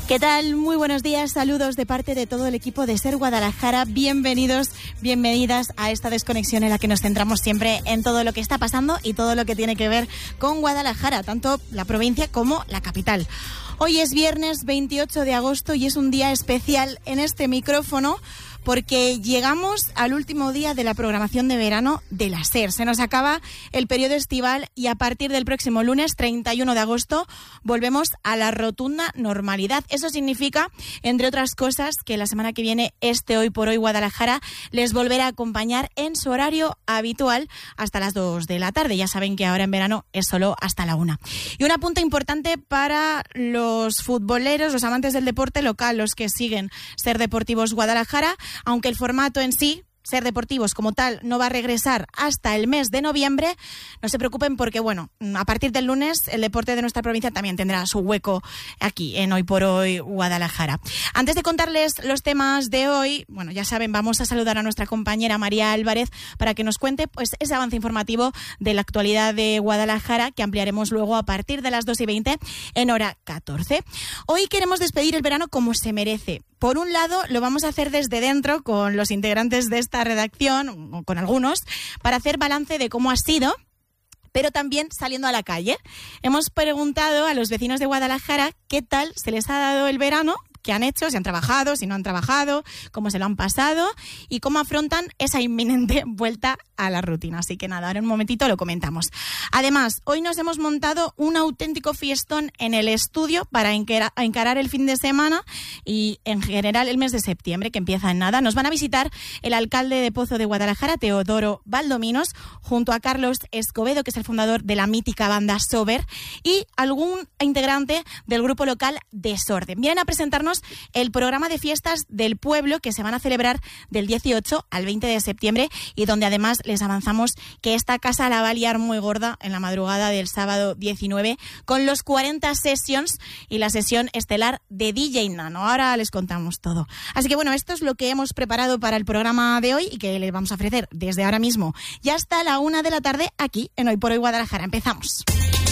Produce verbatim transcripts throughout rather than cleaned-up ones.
¿Qué tal? Muy buenos días, saludos de parte de todo el equipo de SER Guadalajara. Bienvenidos, bienvenidas a esta desconexión en la que nos centramos siempre en todo lo que está pasando y todo lo que tiene que ver con Guadalajara, tanto la provincia como la capital. Hoy es viernes veintiocho de agosto y es un día especial en este micrófono porque llegamos al último día de la programación de verano de la SER. Se nos acaba el periodo estival y a partir del próximo lunes treinta y uno de agosto volvemos a la rotunda normalidad. Eso significa, entre otras cosas, que la semana que viene este Hoy por Hoy Guadalajara les volverá a acompañar en su horario habitual hasta las dos de la tarde. Ya saben que ahora en verano es solo hasta la una. Y un apunte importante para los futboleros, los amantes del deporte local, los que siguen SER Deportivos Guadalajara. Aunque el formato en sí, SER Deportivos como tal, no va a regresar hasta el mes de noviembre, no se preocupen porque, bueno, a partir del lunes el deporte de nuestra provincia también tendrá su hueco aquí en Hoy por Hoy Guadalajara. Antes de contarles los temas de hoy, bueno, ya saben, vamos a saludar a nuestra compañera María Álvarez para que nos cuente pues ese avance informativo de la actualidad de Guadalajara que ampliaremos luego a partir de las dos y veinte en hora catorce. Hoy queremos despedir el verano como se merece. Por un lado, lo vamos a hacer desde dentro con los integrantes de esta redacción, o con algunos, para hacer balance de cómo ha sido, pero también saliendo a la calle. Hemos preguntado a los vecinos de Guadalajara qué tal se les ha dado el verano, qué han hecho, si han trabajado, si no han trabajado, cómo se lo han pasado y cómo afrontan esa inminente vuelta a la rutina. Así que nada, ahora en un momentito lo comentamos. Además, hoy nos hemos montado un auténtico fiestón en el estudio para encarar el fin de semana y en general el mes de septiembre, que empieza en nada. Nos van a visitar el alcalde de Pozo de Guadalajara, Teodoro Valdominos, junto a Carlos Escobedo, que es el fundador de la mítica banda Sober, y algún integrante del grupo local Desorden. Vienen a presentarnos el programa de fiestas del pueblo que se van a celebrar del dieciocho al veinte de septiembre y donde además les avanzamos que esta casa la va a liar muy gorda en la madrugada del sábado diecinueve con los cuarenta sessions y la sesión estelar de D J Nano. Ahora les contamos todo. Así que bueno, esto es lo que hemos preparado para el programa de hoy y que les vamos a ofrecer desde ahora mismo y hasta la una de la tarde aquí en Hoy por Hoy Guadalajara. Empezamos.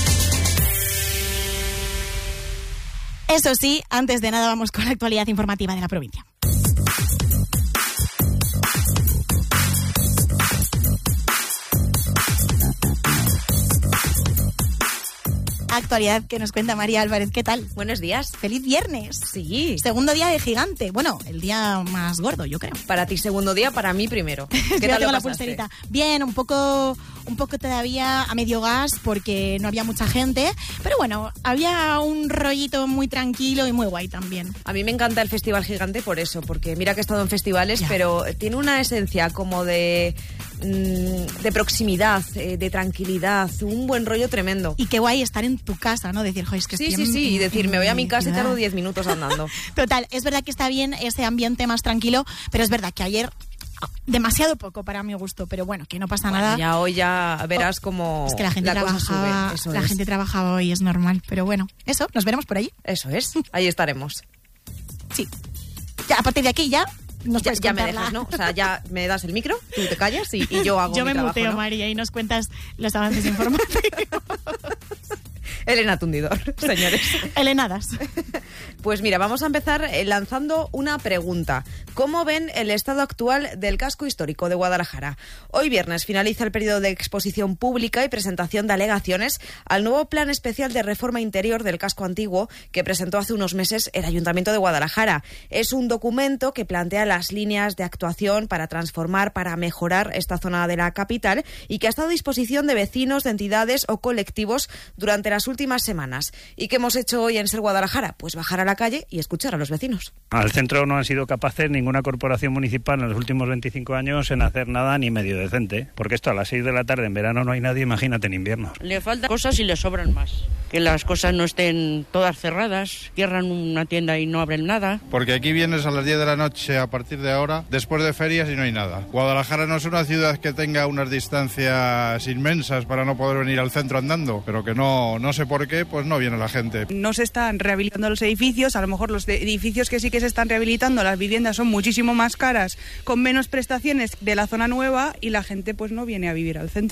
Eso sí, antes de nada vamos con la actualidad informativa de la provincia. Actualidad que nos cuenta María Álvarez. ¿Qué tal? Buenos días. ¡Feliz viernes! Sí. Segundo día de Gigante. Bueno, el día más gordo, yo creo. Para ti segundo día, para mí primero. ¿Qué yo tal tengo lo la pasaste? pulserita. Bien, un poco, un poco todavía a medio gas porque no había mucha gente. Pero bueno, había un rollito muy tranquilo y muy guay también. A mí me encanta el Festival Gigante por eso, porque mira que he estado en festivales, Ya. pero tiene una esencia como de, mmm, de proximidad, eh, de tranquilidad, un buen rollo tremendo. Y qué guay estar en tu casa, ¿no? Decir, joder, es que Sí, estoy sí, en- sí, y en- decir, en me voy a mi casa y ciudad. tardo diez minutos andando. Total, es verdad que está bien ese ambiente más tranquilo, pero es verdad que ayer demasiado poco para mi gusto, pero bueno, que no pasa Bueno, nada. ya hoy ya verás cómo Es que la gente cosa trabajaba, sube. Eso la es. gente trabajaba hoy, es normal, pero bueno, eso, nos veremos por allí. Eso es, ahí estaremos. Sí. Ya, a partir de aquí ya nos Ya, puedes ya me contar dejas, la- ¿no? O sea, ya me das el micro, tú te callas y, y yo hago Yo mi me trabajo, muteo, ¿no? María, y nos cuentas los avances informativos. Elena Tundidor, señores. Elenadas. Pues mira, vamos a empezar eh, lanzando una pregunta. ¿Cómo ven el estado actual del casco histórico de Guadalajara? Hoy viernes finaliza el periodo de exposición pública y presentación de alegaciones al nuevo plan especial de reforma interior del casco antiguo que presentó hace unos meses el Ayuntamiento de Guadalajara. Es un documento que plantea las líneas de actuación para transformar, para mejorar esta zona de la capital y que ha estado a disposición de vecinos, de entidades o colectivos durante las últimas semanas. ¿Y qué hemos hecho hoy en SER Guadalajara? Pues bajar a la calle y escuchar a los vecinos. Al centro no han sido capaces ninguna corporación municipal en los últimos veinticinco años en hacer nada ni medio decente, porque esto a las seis de la tarde en verano no hay nadie, imagínate en invierno. Le faltan cosas y le sobran más. Que las cosas no estén todas cerradas, cierran una tienda y no abren nada. Porque aquí vienes a las diez de la noche a partir de ahora, después de ferias y no hay nada. Guadalajara no es una ciudad que tenga unas distancias inmensas para no poder venir al centro andando, pero que no, no sé por qué, pues no viene la gente. No se están rehabilitando los edificios, a lo mejor los de- edificios que sí que se están rehabilitando, las viviendas son muchísimo más caras, con menos prestaciones de la zona nueva y la gente pues no viene a vivir al centro.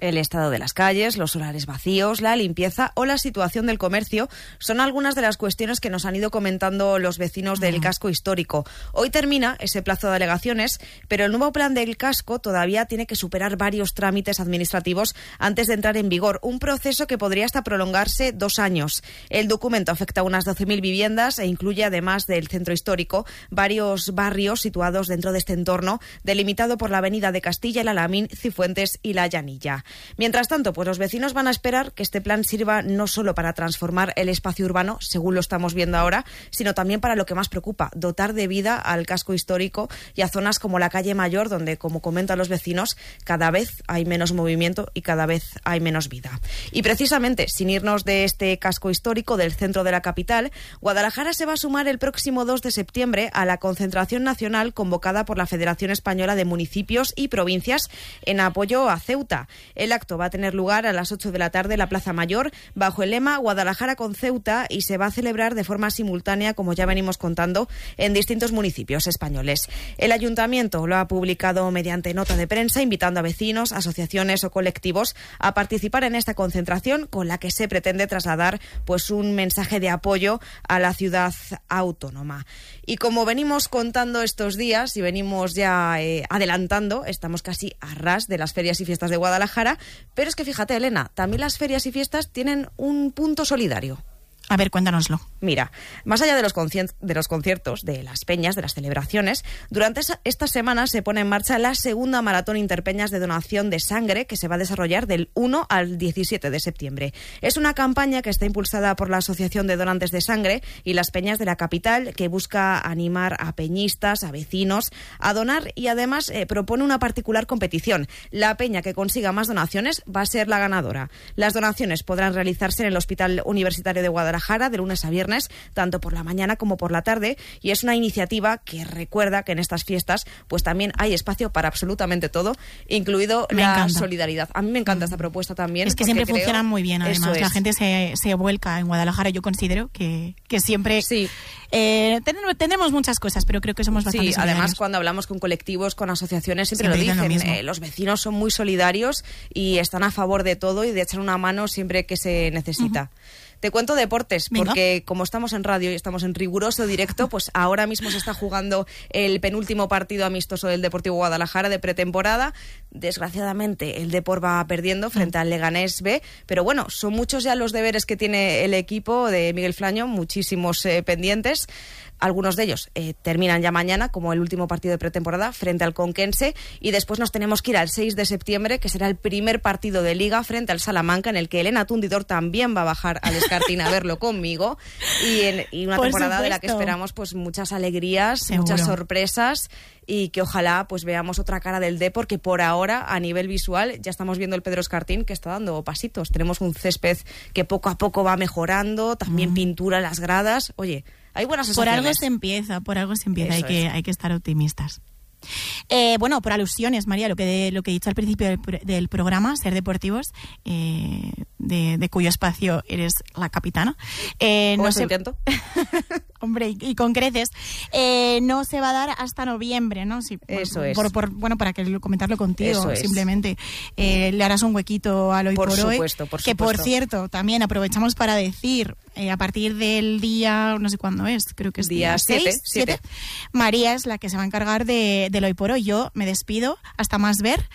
El estado de las calles, los solares vacíos, la limpieza o la situación del comercio son algunas de las cuestiones que nos han ido comentando los vecinos del casco histórico. Hoy termina ese plazo de alegaciones, pero el nuevo plan del casco todavía tiene que superar varios trámites administrativos antes de entrar en vigor, un proceso que podría hasta prolongarse dos años. El documento afecta a unas doce mil viviendas e incluye, además del centro histórico, varios barrios situados dentro de este entorno, delimitado por la avenida de Castilla, el Alamín, Cifuentes y la Llanilla. Mientras tanto, pues los vecinos van a esperar que este plan sirva no solo para transformar el espacio urbano, según lo estamos viendo ahora, sino también para lo que más preocupa, dotar de vida al casco histórico y a zonas como la calle Mayor, donde, como comentan los vecinos, cada vez hay menos movimiento y cada vez hay menos vida. Y precisamente, sin irnos de este casco histórico del centro de la capital, Guadalajara se va a sumar el próximo dos de septiembre a la concentración nacional convocada por la Federación Española de Municipios y Provincias en apoyo a Ceuta. El acto va a tener lugar a las ocho de la tarde en la Plaza Mayor, bajo el lema Guadalajara con Ceuta, y se va a celebrar de forma simultánea, como ya venimos contando, en distintos municipios españoles. El Ayuntamiento lo ha publicado mediante nota de prensa, invitando a vecinos, asociaciones o colectivos a participar en esta concentración, con la que se pretende trasladar pues un mensaje de apoyo a la ciudad autónoma. Y como venimos contando estos días y venimos ya eh, adelantando, estamos casi a ras de las ferias y fiestas de Guadalajara, pero es que fíjate, Elena, también las ferias y fiestas tienen un punto solidario. A ver, cuéntanoslo. Mira, más allá de los, de los conciertos, de las peñas, de las celebraciones, durante esa, esta semana se pone en marcha la segunda maratón interpeñas de donación de sangre, que se va a desarrollar del uno al diecisiete de septiembre. Es una campaña que está impulsada por la Asociación de Donantes de Sangre y las peñas de la capital, que busca animar a peñistas, a vecinos, a donar, y además eh, propone una particular competición. La peña que consiga más donaciones va a ser la ganadora. Las donaciones podrán realizarse en el Hospital Universitario de Guadalajara de lunes a viernes, tanto por la mañana como por la tarde, y es una iniciativa que recuerda que en estas fiestas pues también hay espacio para absolutamente todo, incluido me la encanta. solidaridad. A mí me encanta esta propuesta también. Es que siempre creo... funcionan muy bien, además. La gente se, se vuelca en Guadalajara. Yo considero que, que siempre... Sí. Eh, tenemos, tenemos muchas cosas, pero creo que somos bastante Sí, solidarios. además cuando hablamos con colectivos, con asociaciones, siempre, Siempre lo dicen dicen. lo mismo. Eh, los vecinos son muy solidarios y están a favor de todo y de echar una mano siempre que se necesita. Uh-huh. Te cuento deportes, Venga. porque como estamos en radio y estamos en riguroso directo, pues ahora mismo se está jugando el penúltimo partido amistoso del Deportivo Guadalajara de pretemporada. Desgraciadamente el Depor va perdiendo frente al Leganés B, pero bueno, son muchos ya los deberes que tiene el equipo de Miguel Flaño, muchísimos eh, pendientes. Algunos de ellos eh, terminan ya mañana, como el último partido de pretemporada frente al Conquense, y después nos tenemos que ir al seis de septiembre, que será el primer partido de Liga frente al Salamanca, en el que Elena Tundidor también va a bajar al Escartín a verlo conmigo, y, en, y una Por temporada supuesto. de la que esperamos pues muchas alegrías, Seguro. muchas sorpresas, y que ojalá pues veamos otra cara del Depor, que por ahora a nivel visual ya estamos viendo el Pedro Escartín que está dando pasitos. Tenemos un césped que poco a poco va mejorando, también mm. pintura en las gradas. Oye, hay buenas sensaciones. Por algo se empieza, por algo se empieza, hay que, hay que estar optimistas. Eh, bueno, por alusiones, María, lo que, lo que he dicho al principio del, del programa, Ser Deportivos, eh, de, de cuyo espacio eres la capitana. Eh, ¿Cómo no se se... intento? Hombre, y, y con creces. Eh, no se va a dar hasta noviembre, ¿no? Sí, Eso por, es. Por, por, bueno, para que comentarlo contigo, Eso es. simplemente. Eh, le harás un huequito al hoy por, por hoy. Supuesto, por que, supuesto. por cierto, también aprovechamos para decir, eh, a partir del día, no sé cuándo es, creo que es día siete, siete. María es la que se va a encargar de, del hoy por hoy. Yo me despido, hasta más ver,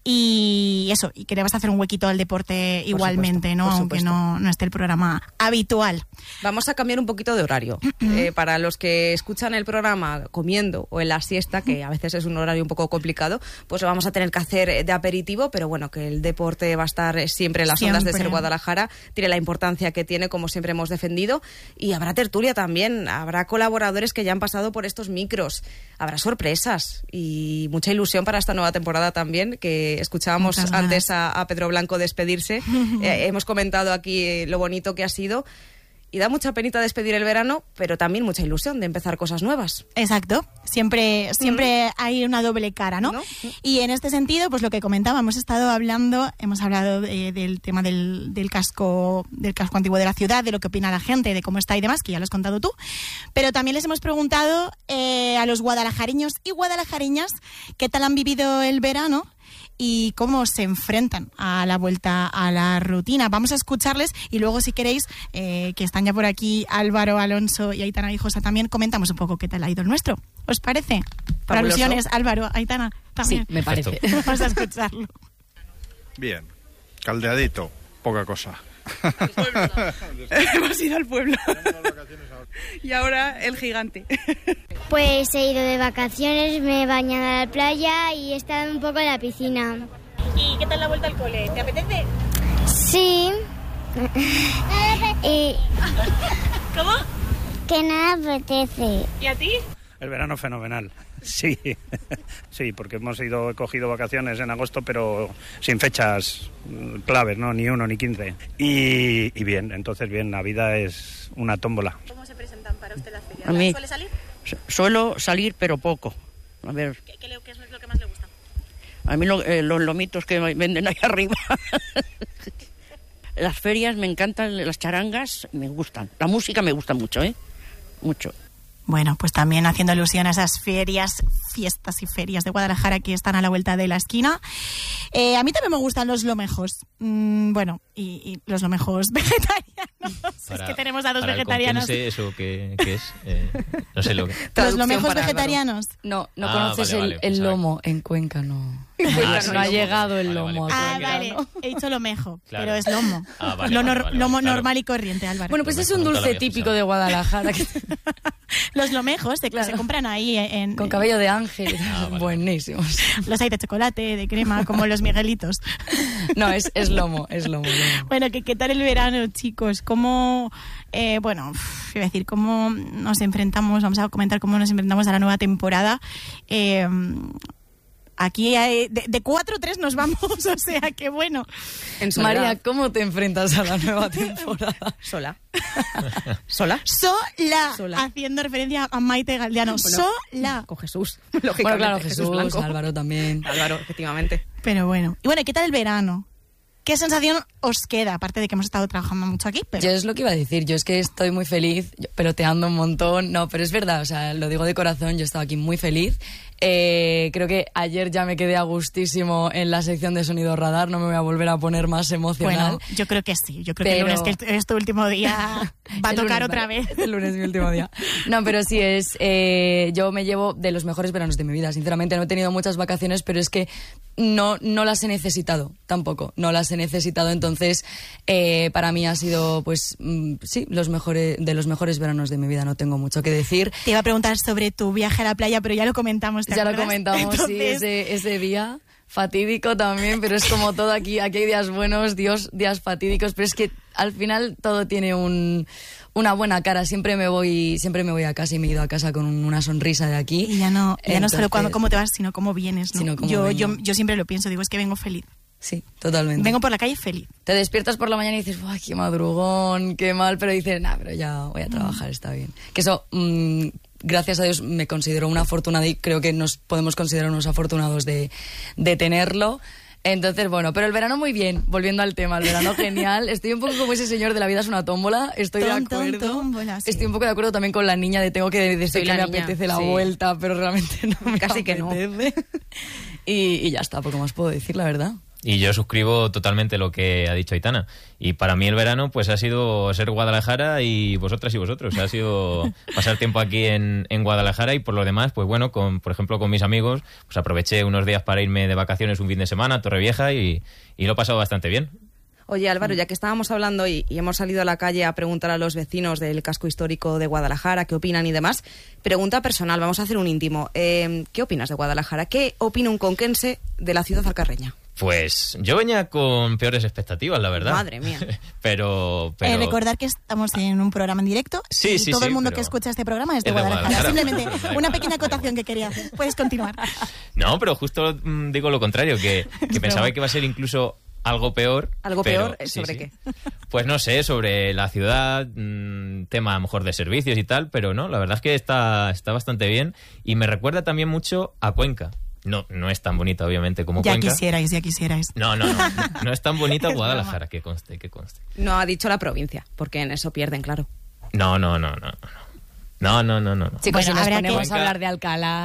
y eso, y que le vas a hacer un huequito al deporte por igualmente, supuesto, ¿no? Aunque no, no esté el programa habitual. Vamos a cambiar un poquito de horario. eh, para los que escuchan el programa comiendo o en la siesta, que a veces es un horario un poco complicado, pues lo vamos a tener que hacer de aperitivo, pero bueno, que el deporte va a estar siempre en las siempre. ondas de Ser Guadalajara, tiene la importancia que tiene, como siempre hemos defendido, y habrá tertulia también, habrá colaboradores que ya han pasado por estos micros, habrá sorpresas y mucha ilusión para esta nueva temporada también, que escuchábamos Muchas antes a, a Pedro Blanco despedirse. eh, hemos comentado aquí eh, lo bonito que ha sido. Y da mucha penita despedir el verano, pero también mucha ilusión de empezar cosas nuevas. Exacto. Siempre, siempre mm. hay una doble cara, ¿no? ¿no? Y en este sentido, pues lo que comentaba, hemos estado hablando, hemos hablado de, del tema del, del casco, del casco antiguo de la ciudad, de lo que opina la gente, de cómo está y demás, que ya lo has contado tú. Pero también les hemos preguntado eh, a los guadalajareños y guadalajareñas qué tal han vivido el verano y cómo se enfrentan a la vuelta a la rutina. Vamos a escucharles y luego, si queréis, eh, que están ya por aquí Álvaro, Alonso y Aitana Guijosa también, comentamos un poco qué tal ha ido el nuestro. ¿Os parece? Para alusiones, Álvaro, Aitana, también. Sí, me parece. Perfecto. Vamos a escucharlo. Bien, caldeadito, poca cosa. Hemos ido al pueblo. Y ahora el gigante. Pues he ido de vacaciones, me he bañado a la playa y he estado un poco en la piscina. ¿Y qué tal la vuelta al cole? ¿Te apetece? Sí. y ¿Cómo? que nada apetece. ¿Y a ti? El verano fenomenal. Sí, sí, porque hemos ido, he cogido vacaciones en agosto, pero sin fechas claves, ¿no? Ni uno ni quince. Y, y bien, entonces bien, la vida es una tómbola. ¿Cómo se presentan para usted las ferias? A mí- ¿Suele salir? Su- Suelo salir, pero poco. A ver, ¿Qué, qué, le- qué es lo que más le gusta? a mí lo- eh, los lomitos que venden ahí arriba. Las ferias me encantan, las charangas me gustan. La música me gusta mucho, ¿eh? Mucho. Bueno, pues también haciendo alusión a esas ferias, fiestas y ferias de Guadalajara que están a la vuelta de la esquina. Eh, a mí también me gustan los lomejos. Mm, bueno, y, y los lomejos vegetarianos. Para- es que tenemos a dos para el vegetarianos. conquense, ¿eso qué, qué es? Eh, no sé lo que... Los Traducción lomejos para Álvaro. vegetarianos. No, no Ah, conoces vale, el, vale, el pensaba lomo. En Cuenca no. Ah, sí, no ha lomo. llegado el Vale, lomo. vale, Ah, pensaba que vale. era- He dicho lomejo, Claro. pero es lomo. Ah, vale, Lo vale, nor- vale, lomo claro. normal y corriente, Álvaro. Bueno, pues Lo es un mejor nunca lo dulce había típico pensado. de Guadalajara que- Los lomejos se, se compran ahí en... con cabello de ángel. Ah, vale. Buenísimos. Los hay de chocolate, de crema, como los miguelitos. No, es, es lomo, es lomo. lomo. Bueno, ¿qué, qué tal el verano, chicos? ¿Cómo, eh, bueno, uf, iba a decir, cómo nos enfrentamos, vamos a comentar cómo nos enfrentamos a la nueva temporada? Eh, aquí hay- de, de cuatro a tres nos vamos, o sea, que bueno. En soledad. María, ¿cómo te enfrentas a la nueva temporada? Sola. ¿Sola? Sola, Sola. haciendo referencia a Maite Galdeano. Bueno. Sola. Con Jesús, Bueno, lógicamente. claro, Jesús, Blanco. Álvaro también. Álvaro, efectivamente. Pero bueno. Y bueno, ¿qué tal el verano? ¿Qué sensación os queda? Aparte de que hemos estado trabajando mucho aquí, pero... Yo es lo que iba a decir, yo es que estoy muy feliz, yo peloteando un montón, no, pero es verdad, o sea, lo digo de corazón, yo he estado aquí muy feliz. Eh, creo que ayer ya me quedé a gustísimo en la sección de sonido radar, no me voy a volver a poner más emocional. Bueno, yo creo que sí. Yo creo Pero- que el lunes, que es tu último día, va a El tocar lunes, otra vale. vez. El lunes es mi último día. No, pero sí es. Eh, yo me llevo de los mejores veranos de mi vida. Sinceramente, no he tenido muchas vacaciones, pero es que no, no las he necesitado tampoco. No las he necesitado. Entonces, eh, para mí ha sido, pues, mm, sí, los mejores, de los mejores veranos de mi vida. No tengo mucho que decir. Te iba a preguntar sobre tu viaje a la playa, pero ya lo comentamos, ¿te Ya lo acuerdas? comentamos, sí, Entonces, ese, ese día. Fatídico también, pero es como todo aquí. Aquí hay días buenos, Dios, días fatídicos, pero es que al final todo tiene un, una buena cara. Siempre me voy, siempre me voy a casa y me he ido a casa con un- una sonrisa de aquí. Y ya no, ya no solo Entonces, cuando, cómo te vas, sino cómo vienes, ¿no? Sino cómo yo, vengo. yo, yo siempre lo pienso, digo, es que vengo feliz. Sí, totalmente. Vengo por la calle feliz. Te despiertas por la mañana y dices, ¡ay, qué madrugón, qué mal! Pero dices, nah, pero ya voy a trabajar, está bien. Que eso, mm, gracias a Dios, me considero una afortunada y creo que nos podemos considerar unos afortunados de, de tenerlo. Entonces, bueno, pero el verano muy bien, volviendo al tema, el verano genial. Estoy un poco como ese señor de La vida es una tómbola, estoy Ton, de ton, acuerdo. tómbola, sí. Estoy un poco de acuerdo también con la niña de tengo que decir Soy que la me niña, apetece la sí. vuelta, pero realmente no me Casi que no. apetece. Y, y ya está, poco más puedo decir, la verdad. Y yo suscribo totalmente lo que ha dicho Aitana. Y para mí el verano pues ha sido ser Guadalajara y vosotras y vosotros. Ha sido pasar tiempo aquí en, en Guadalajara y por lo demás, pues bueno, con, por ejemplo con mis amigos, pues aproveché unos días para irme de vacaciones un fin de semana a Torrevieja y, y lo he pasado bastante bien. Oye, Álvaro, ya que estábamos hablando y, y hemos salido a la calle a preguntar a los vecinos del casco histórico de Guadalajara qué opinan y demás, pregunta personal, vamos a hacer un íntimo. Eh, ¿Qué opinas de Guadalajara? ¿Qué opina un conquense de la ciudad alcarreña? Pues yo venía con peores expectativas, la verdad. Madre mía. pero, pero... Eh, recordar que estamos en un programa en directo Sí, y sí, todo sí, el mundo pero que escucha este programa es de, es de Guadalajara. Guadalajara. Simplemente Da una igual, pequeña da acotación que quería hacer. Puedes continuar. No, pero justo mm, digo lo contrario, que, que pensaba que iba a ser incluso algo peor. ¿Algo pero- peor? sí, ¿Sobre sí. qué? Pues no sé, sobre la ciudad, mmm, tema a lo mejor de servicios y tal, pero no, la verdad es que está, está bastante bien y me recuerda también mucho a Cuenca. No, no es tan bonita obviamente como Ya Cuenca. quisierais, ya quisierais. No, no, no, no es tan bonita Es Guadalajara, que conste, que conste. No ha dicho la provincia, porque en eso pierden, claro. No, no, no, no, no. No, no, no, no. no. Chicos, Bueno, si nos habrá que- ponemos a Cuenca- hablar de Alcalá,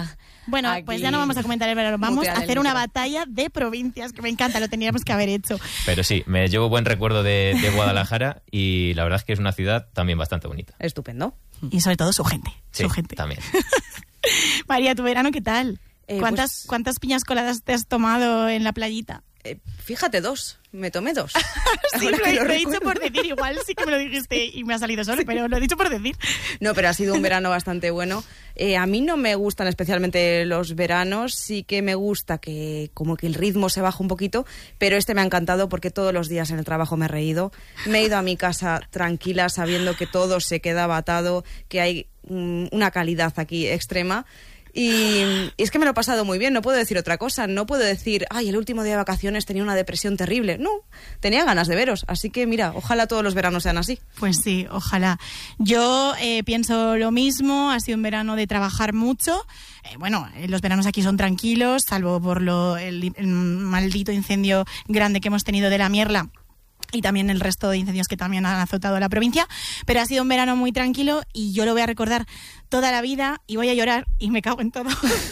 Bueno, Aquí. pues ya no vamos a comentar el verano, vamos Mutear a el hacer una micro. batalla de provincias, que me encanta, lo teníamos que haber hecho. Pero sí, me llevo buen recuerdo de, de Guadalajara y la verdad es que es una ciudad también bastante bonita. Estupendo. Y sobre todo su gente, Sí, su gente. también. María, ¿tu verano qué tal? Eh, ¿Cuántas, pues- ¿Cuántas piñas coladas te has tomado en la playita? Eh, fíjate, dos. Me tomé dos. Sí, Ahora lo, que he- lo lo he dicho recuerdo. por decir, igual sí que me lo dijiste y me ha salido solo, pero lo he dicho por decir. No, pero ha sido un verano bastante bueno. Eh, a mí no me gustan especialmente los veranos, sí que me gusta que como que el ritmo se baja un poquito, pero este me ha encantado porque todos los días en el trabajo me he reído. Me he ido a mi casa tranquila sabiendo que todo se quedaba atado, que hay mm, una calidad aquí extrema. Y, y es que me lo he pasado muy bien, no puedo decir otra cosa, no puedo decir, ay, el último día de vacaciones tenía una depresión terrible. No, tenía ganas de veros, así que mira, ojalá todos los veranos sean así. Pues sí, ojalá. Yo eh, pienso lo mismo, ha sido un verano de trabajar mucho. Eh, bueno, eh, los veranos aquí son tranquilos, salvo por lo, el, el maldito incendio grande que hemos tenido de la Mierla. Y también el resto de incendios que también han azotado la provincia. Pero ha sido un verano muy tranquilo y yo lo voy a recordar toda la vida y voy a llorar y me cago en todo.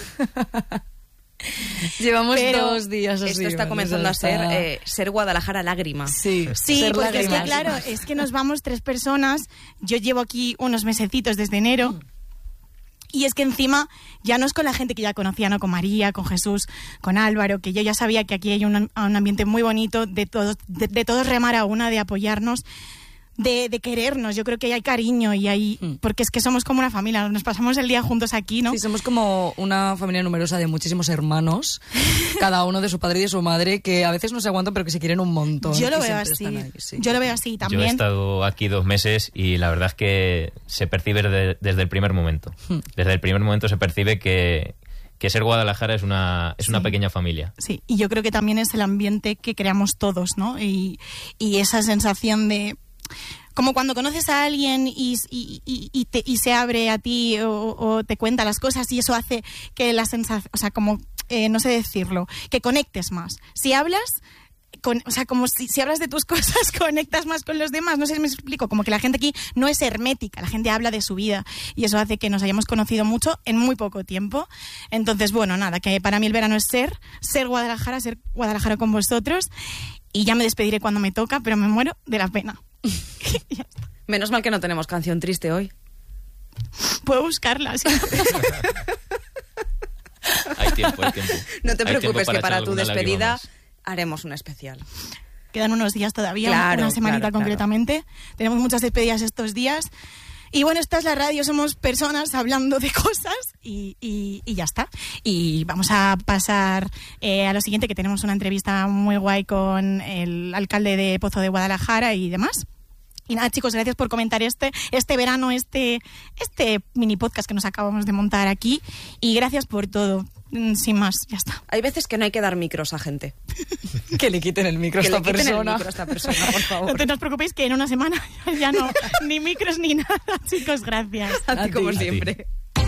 Llevamos Pero dos días así. Esto está bueno, comenzando a eso está- ser eh, ser Guadalajara lágrima. Sí, Sí, ser porque es que lágrimas. claro, es que nos vamos tres personas. Yo llevo aquí unos mesecitos desde enero. Y es que encima ya no es con la gente que ya conocía, ¿no? Con María, con Jesús, con Álvaro, que yo ya sabía que aquí hay un, un ambiente muy bonito de todos, de, de todos remar a una, de apoyarnos, de, de querernos. Yo creo que hay cariño y hay... Mm. Porque es que somos como una familia, nos pasamos el día juntos aquí, ¿no? Sí, somos como una familia numerosa de muchísimos hermanos, cada uno de su padre y de su madre, que a veces no se aguantan, pero que se quieren un montón. Yo lo y veo siempre así. están ahí, sí. Yo lo veo así Yo he también. estado aquí dos meses y la verdad es que se percibe desde, desde el primer momento. Hmm. Desde el primer momento se percibe que, que ser Guadalajara es una, es una Sí. pequeña familia. Sí, y yo creo que también es el ambiente que creamos todos, ¿no? Y, y esa sensación de... Como cuando conoces a alguien y, y, y, y te, y se abre a ti o, o te cuenta las cosas y eso hace que la sensación... O sea, como... Eh, no sé decirlo. Que conectes más. Si hablas... Con, o sea, como si, si hablas de tus cosas, conectas más con los demás. No sé si me explico. Como que la gente aquí no es hermética, la gente habla de su vida y eso hace que nos hayamos conocido mucho en muy poco tiempo. Entonces, bueno, nada, que para mí el verano es ser, ser Guadalajara, ser Guadalajara con vosotros y ya me despediré cuando me toca, pero me muero de la pena. Menos mal que no tenemos canción triste hoy. Puedo buscarla. ¿Sí? Hay tiempo, hay tiempo. No te Hay tiempo preocupes que echar para tu alguna lágrima despedida más. haremos un especial. Quedan unos días todavía, Claro, una semanita claro, claro. concretamente. Tenemos muchas despedidas estos días. Y bueno, esta es la radio, somos personas hablando de cosas y, y, y ya está. Y vamos a pasar eh, a lo siguiente, que tenemos una entrevista muy guay con el alcalde de Pozo de Guadalajara y demás. Y nada, chicos, gracias por comentar este, este verano, este, este mini podcast que nos acabamos de montar aquí. Y gracias por todo. Mm, Sin más, ya está. Hay veces que no hay que dar micros a gente. Que le quiten el micro a Que esta le quiten el persona. micro a esta persona, por No favor. te os preocupéis que en una semana ya no, ni micros ni nada, chicos, gracias. A ti A como ti. siempre.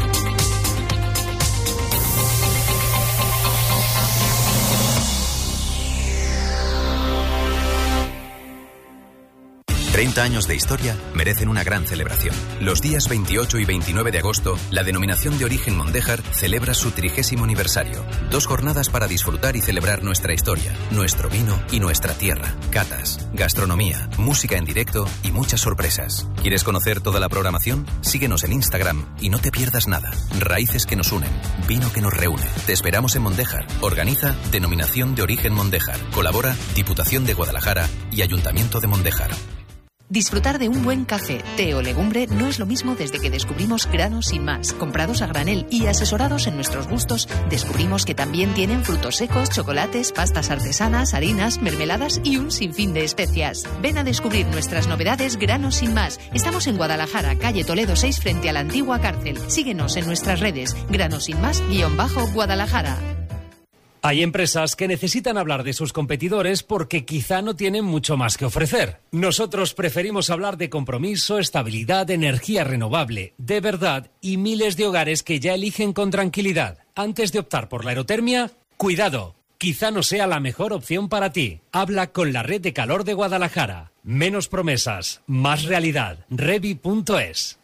treinta años de historia merecen una gran celebración. Los días veintiocho y veintinueve de agosto, la denominación de origen Mondéjar celebra su trigésimo aniversario. Dos jornadas para disfrutar y celebrar nuestra historia, nuestro vino y nuestra tierra. Catas, gastronomía, música en directo y muchas sorpresas. ¿Quieres conocer toda la programación? Síguenos en Instagram y no te pierdas nada. Raíces que nos unen, vino que nos reúne. Te esperamos en Mondéjar. Organiza Denominación de Origen Mondéjar. Colabora Diputación de Guadalajara y Ayuntamiento de Mondéjar. Disfrutar de un buen café, té o legumbre no es lo mismo desde que descubrimos Granos Sin Más. Comprados a granel y asesorados en nuestros gustos, descubrimos que también tienen frutos secos, chocolates, pastas artesanas, harinas, mermeladas y un sinfín de especias. Ven a descubrir nuestras novedades Granos Sin Más. Estamos en Guadalajara, calle Toledo seis, frente a la antigua cárcel. Síguenos en nuestras redes, Granos Sin Más, guión bajo, Guadalajara. Hay empresas que necesitan hablar de sus competidores porque quizá no tienen mucho más que ofrecer. Nosotros preferimos hablar de compromiso, estabilidad, energía renovable, de verdad y miles de hogares que ya eligen con tranquilidad. Antes de optar por la aerotermia, cuidado, quizá no sea la mejor opción para ti. Habla con la Red de Calor de Guadalajara. Menos promesas, más realidad. Revi punto es.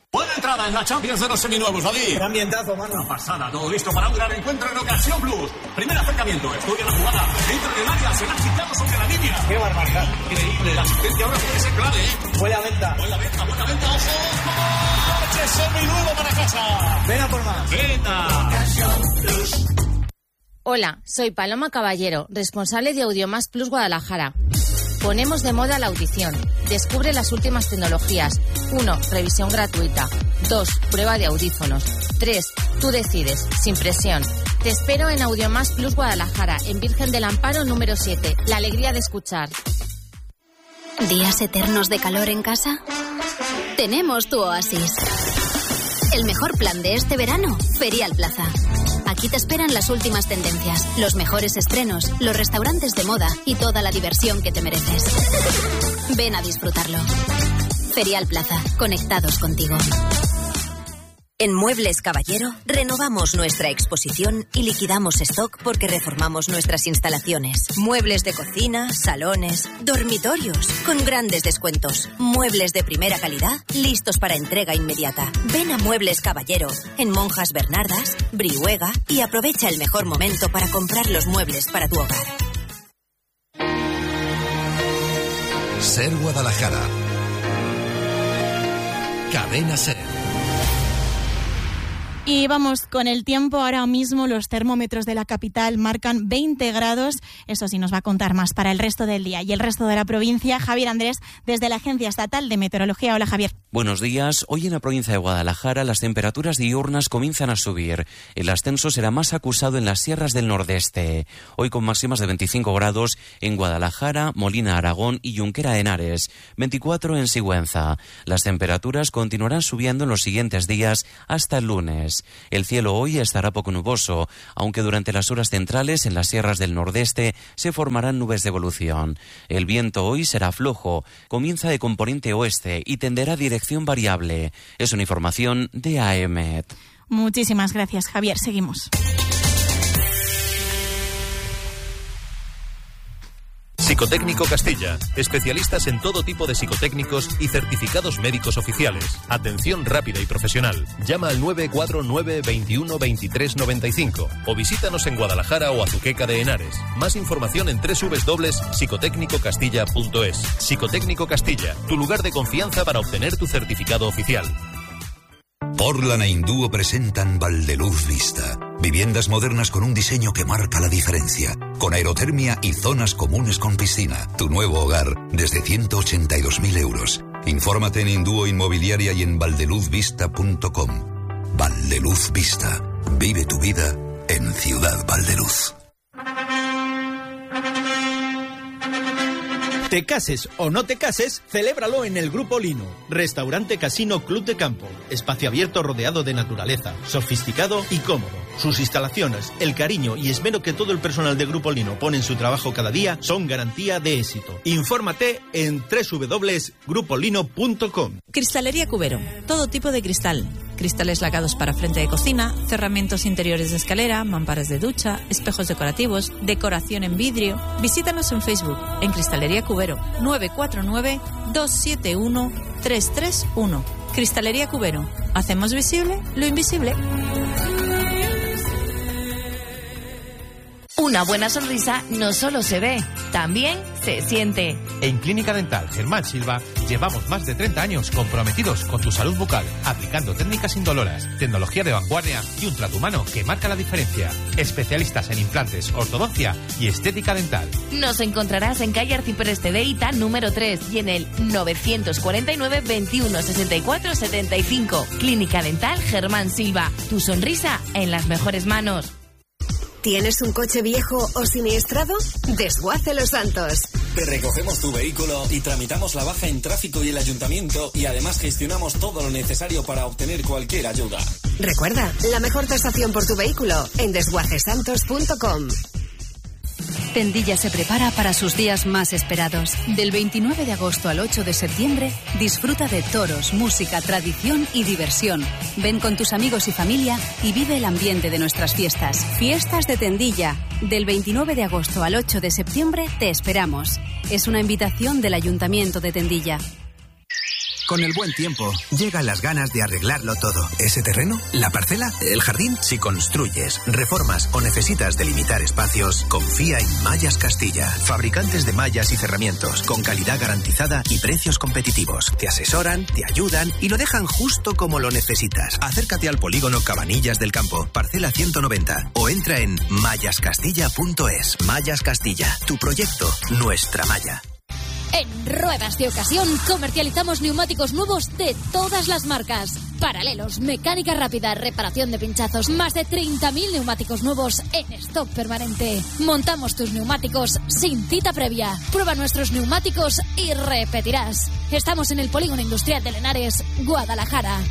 Buena entrada en la Champions de los seminuevos, David. Qué ambientazo, mano. Una pasada, todo listo para un gran encuentro en Ocasión Plus. Primer acercamiento, estudia la jugada. Entra en el área, se la ha quitado sobre la línea. Qué barbaridad. Increíble, la asistencia ahora puede ser clave, ¿eh? Buena venta. Buena venta, buena venta, ojo. ¡Coche seminuevo para casa! Ven a por más. ¡Venta! Ocasión Plus. Hola, soy Paloma Caballero, responsable de Audiomás Plus Guadalajara. Ponemos de moda la audición. Descubre las últimas tecnologías. uno. Revisión gratuita. dos. Prueba de audífonos. tres. Tú decides, sin presión. Te espero en Audiomás Plus Guadalajara, en Virgen del Amparo número siete. La alegría de escuchar. ¿Días eternos de calor en casa? Tenemos tu oasis. El mejor plan de este verano, Ferial Plaza. Aquí te esperan las últimas tendencias, los mejores estrenos, los restaurantes de moda y toda la diversión que te mereces. Ven a disfrutarlo. Ferial Plaza, conectados contigo. En Muebles Caballero renovamos nuestra exposición y liquidamos stock porque reformamos nuestras instalaciones. Muebles de cocina, salones, dormitorios, con grandes descuentos. Muebles de primera calidad, listos para entrega inmediata. Ven a Muebles Caballero, en Monjas Bernardas, Brihuega, y aprovecha el mejor momento para comprar los muebles para tu hogar. Ser Guadalajara. Cadena Ser. Y vamos con el tiempo. Ahora mismo los termómetros de la capital marcan veinte grados. Eso sí, nos va a contar más para el resto del día y el resto de la provincia. Javier Andrés, desde la Agencia Estatal de Meteorología. Hola, Javier. Buenos días. Hoy en la provincia de Guadalajara las temperaturas diurnas comienzan a subir. El ascenso será más acusado en las sierras del nordeste. Hoy con máximas de veinticinco grados en Guadalajara, Molina, Aragón y Junquera de Henares. veinticuatro en Sigüenza. Las temperaturas continuarán subiendo en los siguientes días hasta el lunes. El cielo hoy estará poco nuboso, aunque durante las horas centrales en las sierras del nordeste se formarán nubes de evolución. El viento hoy será flojo, comienza de componente oeste y tenderá dirección variable. Es una información de A E M E T. Muchísimas gracias, Javier. Seguimos. Psicotécnico Castilla, especialistas en todo tipo de psicotécnicos y certificados médicos oficiales. Atención rápida y profesional. Llama al nueve cuatro nueve, veintiuno, veintitrés, noventa y cinco o visítanos en Guadalajara o Azuqueca de Henares. Más información en doble u doble u doble u punto psicotécnico castilla punto es. Psicotécnico Castilla, tu lugar de confianza para obtener tu certificado oficial. Portland e Induo presentan Valdeluz Vista. Viviendas modernas con un diseño que marca la diferencia. Con aerotermia y zonas comunes con piscina. Tu nuevo hogar desde ciento ochenta y dos mil euros. Infórmate en Induo Inmobiliaria y en valdeluz vista punto com. Valdeluz Vista. Vive tu vida en Ciudad Valdeluz. Te cases o no te cases, celébralo en el Grupo Lino. Restaurante Casino Club de Campo. Espacio abierto rodeado de naturaleza, sofisticado y cómodo. Sus instalaciones, el cariño y esmero que todo el personal de Grupo Lino pone en su trabajo cada día son garantía de éxito. Infórmate en doble u doble u doble u punto grupo lino punto com. Cristalería Cubero. Todo tipo de cristal. Cristales lagados para frente de cocina, cerramientos interiores de escalera, mamparas de ducha, espejos decorativos, decoración en vidrio. Visítanos en Facebook, en Cristalería Cubero, nueve cuatro nueve, dos siete uno, tres tres uno. Cristalería Cubero. Hacemos visible lo invisible. Una buena sonrisa no solo se ve, también se siente. En Clínica Dental Germán Silva llevamos más de treinta años comprometidos con tu salud bucal, aplicando técnicas indoloras, tecnología de vanguardia y un trato humano que marca la diferencia. Especialistas en implantes, ortodoncia y estética dental. Nos encontrarás en calle Arcipreste de Ita número tres y en el novecientos cuarenta y nueve, veintiuno, sesenta y cuatro, setenta y cinco. Clínica Dental Germán Silva. Tu sonrisa en las mejores manos. ¿Tienes un coche viejo o siniestrado? Desguace Los Santos. Te recogemos tu vehículo y tramitamos la baja en tráfico y el ayuntamiento y además gestionamos todo lo necesario para obtener cualquier ayuda. Recuerda, la mejor tasación por tu vehículo en desguace santos punto com. Tendilla se prepara para sus días más esperados. Del veintinueve de agosto al ocho de septiembre, disfruta de toros, música, tradición y diversión. Ven con tus amigos y familia y vive el ambiente de nuestras fiestas. Fiestas de Tendilla. Del veintinueve de agosto al ocho de septiembre te esperamos. Es una invitación del Ayuntamiento de Tendilla. Con el buen tiempo, llegan las ganas de arreglarlo todo. ¿Ese terreno? ¿La parcela? ¿El jardín? Si construyes, reformas o necesitas delimitar espacios, confía en Mallas Castilla. Fabricantes de mallas y cerramientos, con calidad garantizada y precios competitivos. Te asesoran, te ayudan y lo dejan justo como lo necesitas. Acércate al polígono Cabanillas del Campo, parcela ciento noventa, o entra en mallas castilla punto es. Mallas Castilla, tu proyecto, nuestra malla. En Ruedas de Ocasión comercializamos neumáticos nuevos de todas las marcas. Paralelos, mecánica rápida, reparación de pinchazos, más de treinta mil neumáticos nuevos en stock permanente. Montamos tus neumáticos sin cita previa. Prueba nuestros neumáticos y repetirás. Estamos en el Polígono Industrial de Lenares, Guadalajara.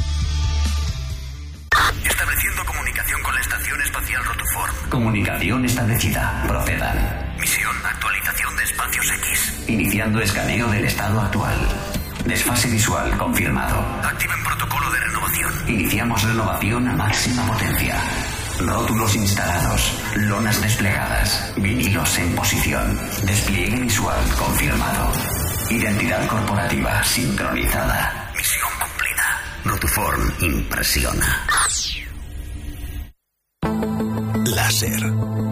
Estableciendo comunicación con la Estación Espacial Rotoform. Comunicación establecida. Procedan. Misión, actualización de espacios X. Iniciando escaneo del estado actual. Desfase visual confirmado. Activen protocolo de renovación. Iniciamos renovación a máxima potencia. Rótulos instalados. Lonas desplegadas. Vinilos en posición. Despliegue visual confirmado. Identidad corporativa sincronizada. Misión cumplida. Rotoform impresiona. Láser.